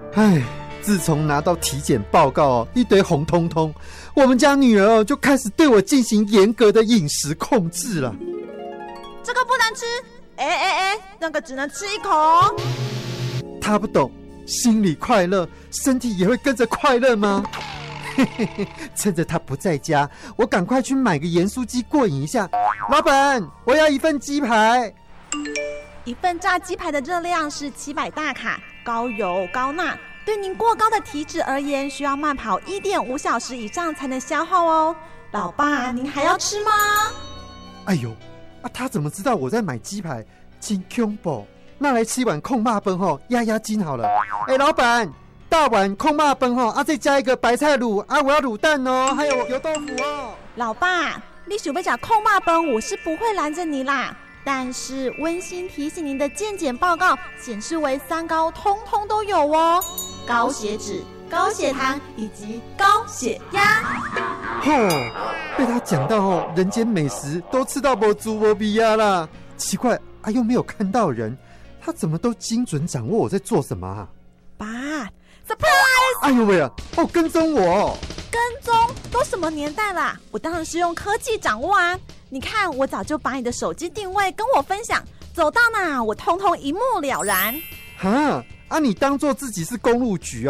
唉，自从拿到体检报告一堆红彤彤，我们家女儿就开始对我进行严格的饮食控制了。 这个不能吃，那个只能吃一口。 她不懂，心里快乐，身体也会跟着快乐吗？趁着她不在家，我赶快去买个盐酥鸡过瘾一下。老板，我要1份鸡排。 1份炸鸡排的热量是700大卡，高油高钠，对您过高的体脂而言，需要慢跑1.5小时以上才能消耗哦。老爸，您还要吃吗？ 哎呦，他怎么知道我在买鸡排？真恐怖！那来吃一碗控肉饭压压惊好了。老板，大碗控肉饭再加一个白菜卤我要卤蛋哦，还有油豆腐哦。 老爸，你想要吃控肉饭，我是不会拦着你啦。但是温馨提醒您的健检报告显示为3高通通都有哦，高血脂、高血糖以及高血压。 被他讲到人间美食都吃到没猪没鼻呀啦，奇怪又没有看到人，他怎么都精准掌握我在做什么啊？ 爸 ，surprise！ 哎呦喂啊，跟踪我！ 跟踪都什么年代啦？我当然是用科技掌握啊！你看，我早就把你的手机定位跟我分享，走到哪我通通一目了然。 你当作自己是公路局